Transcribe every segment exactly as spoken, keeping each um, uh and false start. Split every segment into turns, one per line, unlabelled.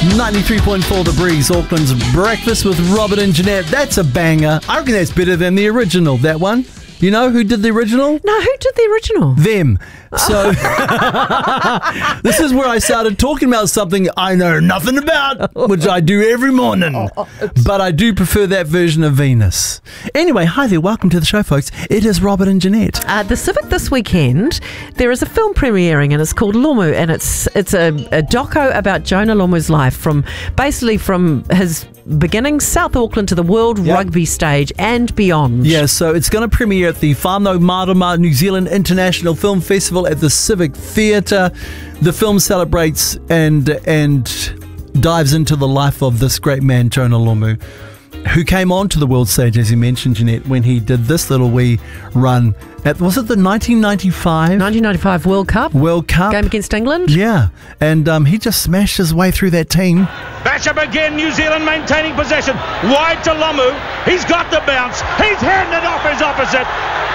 ninety-three point four The Breeze, Auckland's Breakfast with Robert and Jeanette. That's a banger. I reckon that's better than the original, that one. You know who did the original?
No, who did the original?
Them. So this is where I started talking about something I know nothing about, which I do every morning. But I do prefer that version of Venus. Anyway, hi there. Welcome to the show, folks. It is Robert and Jeanette.
Uh, the Civic this weekend, there is a film premiering and it's called Lomu, and it's it's a, a doco about Jonah Lomu's life from basically from his beginnings, South Auckland to the world
Yep.
rugby stage and beyond.
Yeah, so it's going to premiere at the Whānau Marama New Zealand International Film Festival at the Civic Theatre. The film celebrates and and dives into the life of this great man, Jonah Lomu, who came onto the world stage, as you mentioned, Jeanette, when he did this little wee run at, was it the nineteen ninety-five
nineteen ninety-five World Cup
World Cup?
game against England.
Yeah, and um, he just smashed his way through that team.
Bash up again, New Zealand maintaining possession. Wide to Lomu. He's got the bounce. He's handed off his opposite.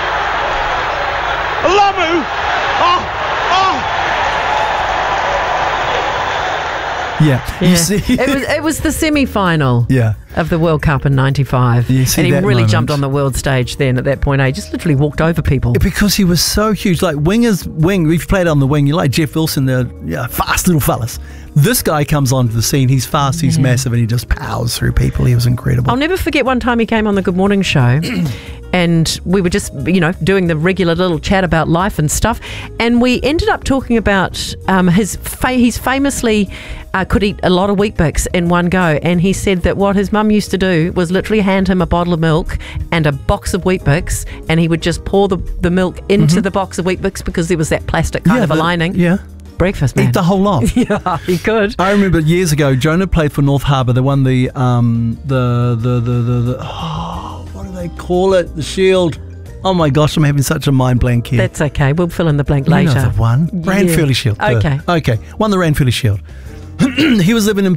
Lomu. Oh, oh.
Yeah,
Yeah.
you see,
it was it was the semi-final
yeah.
of the World Cup in ninety-five,
You see
and he
that
really
moment.
jumped on the world stage then at that point. He just literally walked over people.
Because he was so huge. Like wingers, wing, if you played on the wing, you're like Jeff Wilson, they're yeah, fast little fellas. This guy comes onto the scene, he's fast, he's
Yeah.
massive, and he just powers through people. He was incredible.
I'll never forget one time he came on the Good Morning Show and we were just, you know, doing the regular little chat about life and stuff, and we ended up talking about um, his fa- he's famously uh, could eat a lot of Weet-Bix in one go, and he said that what his mum used to do was literally hand him a bottle of milk and a box of Weet-Bix, and he would just pour the, the milk into
Mm-hmm.
the box of Weet-Bix because there was that plastic kind
yeah,
of a
the-
lining.
Yeah.
Breakfast, man.
Eat the whole lot.
Yeah, he could.
I remember years ago, Jonah played for North Harbour. They won the, um, the, the, the, the, the, oh, what do they call it? The Shield. Oh my gosh, I'm having such a mind blank here.
That's okay. We'll fill in the blank
You
later.
know the one. Ranfurly Shield.
Okay.
Okay. Won the Ranfurly Shield. He was living in